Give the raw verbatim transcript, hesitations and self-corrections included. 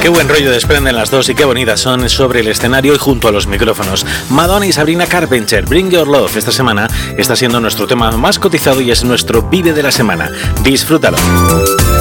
Qué buen rollo desprenden las dos y qué bonitas son sobre el escenario y junto a los micrófonos. Madonna y Sabrina Carpenter, Bring Your Love, esta semana está siendo nuestro tema más cotizado y es nuestro Vive de la semana. Disfrútalo.